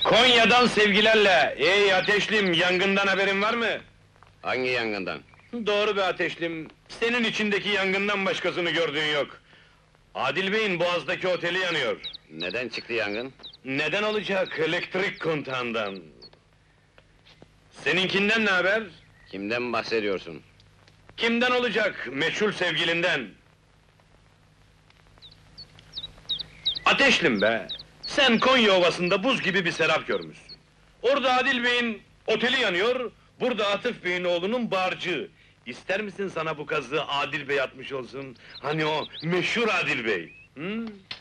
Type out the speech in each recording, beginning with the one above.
Konya'dan sevgilerle. Ey Ateşlim, yangından haberin var mı? Hangi yangından? Doğru be Ateşlim, senin içindeki yangından başkasını gördüğün yok. Adil Bey'in Boğaz'daki oteli yanıyor. Neden çıktı yangın? Neden olacak? Elektrik kontağından. Seninkinden ne haber? Kimden bahsediyorsun? Kimden olacak? Meçhul sevgilinden. Ateşlim be! Sen Konya Ovası'nda buz gibi bir serap görmüşsün. Orada Adil Bey'in oteli yanıyor, burada Atıf Bey'in oğlunun barcığı. İster misin sana bu kazığı Adil Bey atmış olsun? Hani o meşhur Adil Bey? Hı?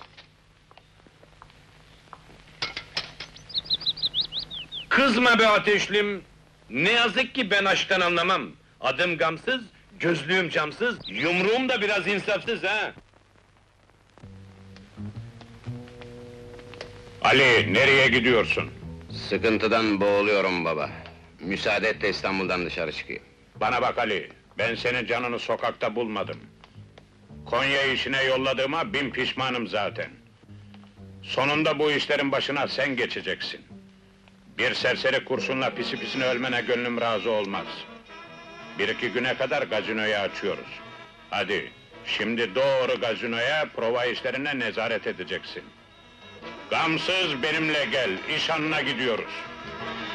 Kızma be Ateşlim! Ne yazık ki ben aşktan anlamam. Adım gamsız, gözlüğüm camsız, yumruğum da biraz insafsız ha! Ali, nereye gidiyorsun? Sıkıntıdan boğuluyorum baba. Müsaade et de İstanbul'dan dışarı çıkayım. Bana bak Ali, ben senin canını sokakta bulmadım. Konya işine yolladığıma bin pişmanım zaten. Sonunda bu işlerin başına sen geçeceksin. Bir serseri kurşunla pisi pisine ölmene gönlüm razı olmaz. Bir iki güne kadar gazinoyu açıyoruz. Hadi, şimdi doğru gazinoya, prova işlerine nezaret edeceksin. Gamsız benimle gel, iş anına gidiyoruz.